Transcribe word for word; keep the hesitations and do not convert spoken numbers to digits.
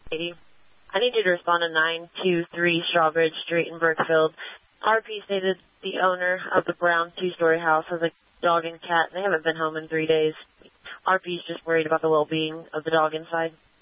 Katie. I need you to respond to nine two three Strawbridge Street in Brookfield. R P stated the owner of the brown two-story house has a dog and cat. They haven't been home in three days. R P's just worried about the well-being of the dog inside.